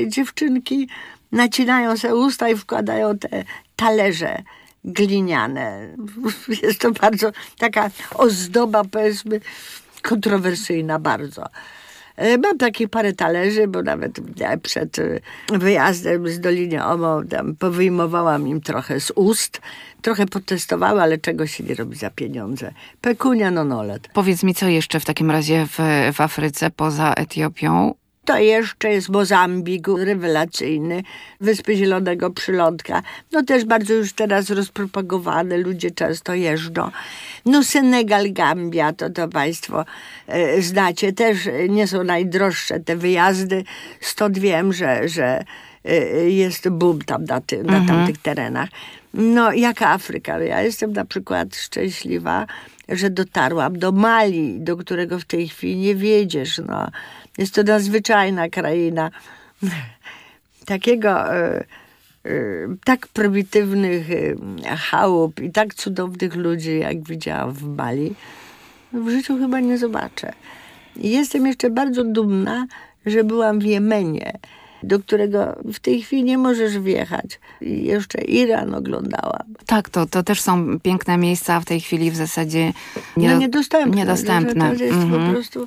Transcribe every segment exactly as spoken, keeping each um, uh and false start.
Dziewczynki nacinają sobie usta i wkładają te talerze gliniane. Jest to bardzo taka ozdoba, powiedzmy, kontrowersyjna bardzo. Mam takich parę talerzy, bo nawet przed wyjazdem z Doliny Omo tam powyjmowałam im trochę z ust. Trochę potestowała, ale czego się nie robi za pieniądze. Pecunia non olet. Powiedz mi, co jeszcze w takim razie w, w Afryce poza Etiopią? To jeszcze jest Mozambik, rewelacyjny, Wyspy Zielonego Przylądka. No też bardzo już teraz rozpropagowane, ludzie często jeżdżą. No Senegal, Gambia, to to państwo e, znacie. Też nie są najdroższe te wyjazdy, stąd wiem, że, że e, jest boom tam na, ty, na mhm. tamtych terenach. No jaka Afryka? Ja jestem na przykład szczęśliwa, że dotarłam do Mali, do którego w tej chwili nie wiedziesz, no. Jest to nadzwyczajna kraina. Takiego, e, e, tak prymitywnych e, chałup i tak cudownych ludzi, jak widziałam w Mali, w życiu chyba nie zobaczę. I jestem jeszcze bardzo dumna, że byłam w Jemenie, do którego w tej chwili nie możesz wjechać. I jeszcze Iran oglądałam. Tak, to, to też są piękne miejsca w tej chwili w zasadzie nie, no, niedostępne. niedostępne. To jest mhm. po prostu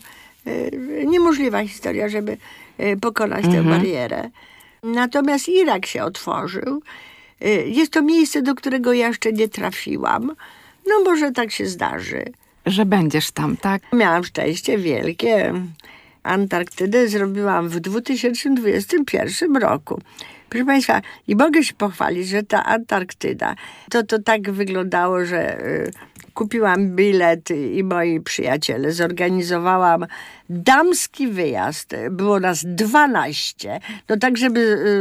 e, niemożliwa historia, żeby e, pokonać mhm. tę barierę. Natomiast Irak się otworzył. E, jest to miejsce, do którego ja jeszcze nie trafiłam. No może tak się zdarzy. Że będziesz tam, tak? Miałam szczęście wielkie. Antarktydę zrobiłam w dwa tysiące dwudziestym pierwszym roku. Proszę Państwa, i mogę się pochwalić, że ta Antarktyda, to, to tak wyglądało, że y, kupiłam bilet i moi przyjaciele zorganizowałam damski wyjazd. Było nas dwanaście. No tak, żeby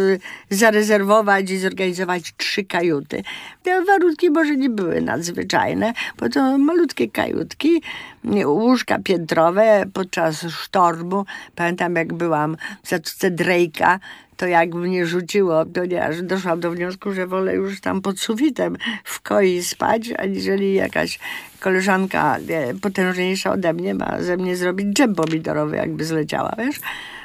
y, zarezerwować i zorganizować trzy kajuty. Te warunki może nie były nadzwyczajne, bo to malutkie kajutki, łóżka piętrowe podczas sztormu. Pamiętam, jak byłam w Zatoce Drake'a, to jak mnie rzuciło, ponieważ doszłam do wniosku, że wolę już tam pod sufitem w koi spać, aniżeli jakaś koleżanka nie, potężniejsza ode mnie ma ze mnie zrobić dżem pomidorowy, jakby zleciała, wiesz.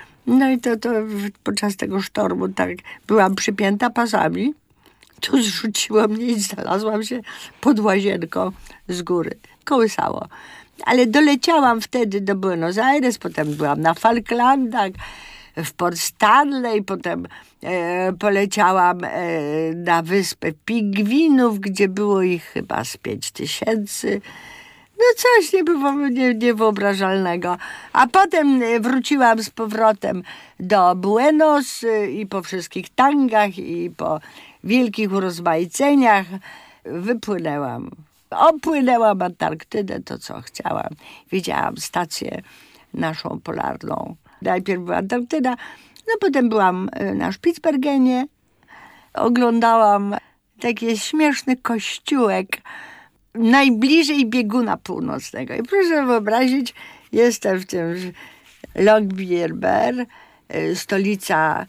No i to, to podczas tego sztormu tak byłam przypięta pasami, tu zrzuciło mnie i znalazłam się pod łazienką z góry. Kołysało. Ale doleciałam wtedy do Buenos Aires, potem byłam na Falklandach, w Port Stanley, potem e, poleciałam e, na wyspę Pingwinów, gdzie było ich chyba z pięć tysięcy. No coś nie było nie, niewyobrażalnego. A potem wróciłam z powrotem do Buenos i po wszystkich tangach i po wielkich urozmaiceniach wypłynęłam. Opłynęłam Antarktydę, to co chciałam. Widziałam stację naszą polarną. Najpierw była Antarktyda, no potem byłam na Spitsbergenie. Oglądałam taki śmieszny kościółek najbliżej bieguna północnego. I proszę wyobrazić, jestem w tym Longyearbyen, stolica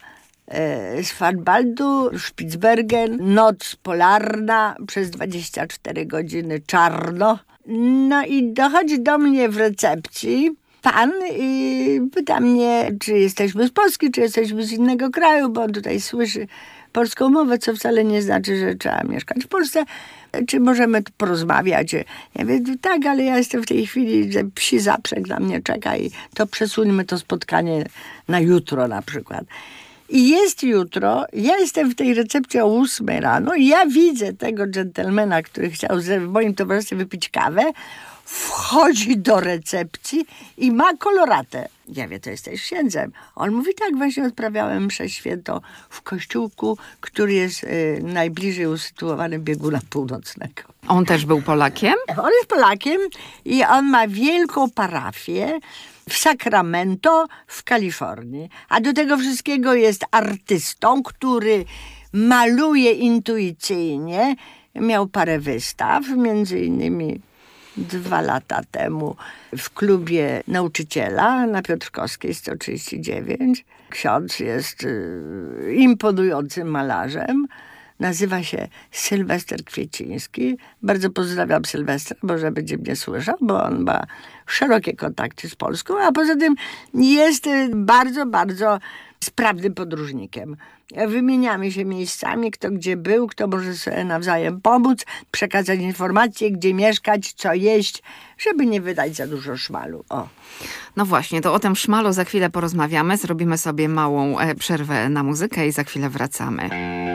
Svalbaldu, Spitsbergen, noc polarna, przez dwadzieścia cztery godziny czarno. No i dochodzi do mnie w recepcji pan i pyta mnie, czy jesteśmy z Polski, czy jesteśmy z innego kraju, bo on tutaj słyszy polską mowę, co wcale nie znaczy, że trzeba mieszkać w Polsce. Czy możemy tu porozmawiać? Ja mówię, tak, ale ja jestem w tej chwili, że psi zaprzęg na mnie czeka i to przesuńmy to spotkanie na jutro na przykład. I jest jutro, ja jestem w tej recepcji o ósmej rano i ja widzę tego dżentelmena, który chciał w moim towarzystwie wypić kawę, wchodzi do recepcji i ma koloratę. Ja wie, to jesteś księdzem. On mówi, tak, właśnie odprawiałem mszę świętą w kościółku, który jest y, najbliżej usytuowany bieguna północnego. On też był Polakiem? On jest Polakiem i on ma wielką parafię w Sacramento w Kalifornii. A do tego wszystkiego jest artystą, który maluje intuicyjnie. Miał parę wystaw, między innymi dwa lata temu w klubie nauczyciela na Piotrkowskiej sto trzydzieści dziewięć. Ksiądz jest y, imponującym malarzem. Nazywa się Sylwester Kwieciński. Bardzo pozdrawiam Sylwestra, może będzie mnie słyszał, bo on ma szerokie kontakty z Polską, a poza tym jest bardzo, bardzo sprawnym podróżnikiem. Wymieniamy się miejscami, kto gdzie był, kto może sobie nawzajem pomóc, przekazać informacje, gdzie mieszkać, co jeść, żeby nie wydać za dużo szmalu. O. No właśnie, to o tym szmalu za chwilę porozmawiamy. Zrobimy sobie małą przerwę na muzykę i za chwilę wracamy.